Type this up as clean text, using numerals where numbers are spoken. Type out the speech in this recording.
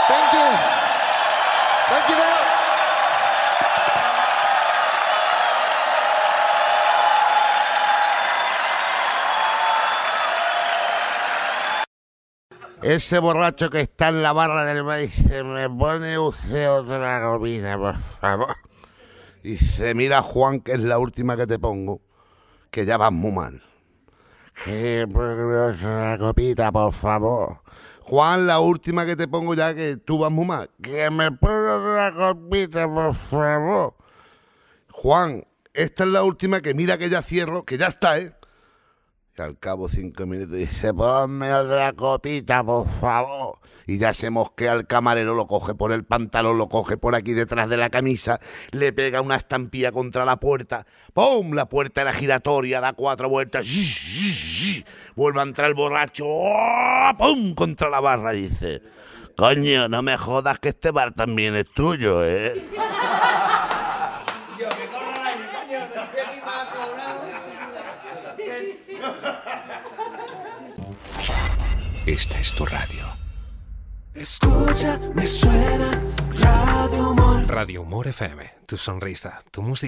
Thank you. Thank you, Mel. Ese borracho que está en la barra del bar dice, me pone usted otra copita, por favor. Y dice, mira, Juan, que es la última que te pongo, que ya vas muy mal. Que otra copita, por favor. Juan, la última que te pongo ya, que tú vas muy mal. Que me ponga otra copita, por favor. Juan, esta es la última, que mira que ya cierro, que ya está, ¿eh? Y al cabo 5 minutos dice, ponme otra copita, por favor. Y ya se mosquea el camarero, lo coge por el pantalón, lo coge por aquí detrás de la camisa, le pega una estampilla contra la puerta. ¡Pum! La puerta era giratoria, da 4 vueltas. Vuelve a entrar el borracho. ¡Oh! ¡Pum! Contra la barra, dice. Coño, no me jodas que este bar también es tuyo, ¿eh? Esta es tu radio. Escucha, me suena Radio Humor. Radio Humor FM, tu sonrisa, tu música.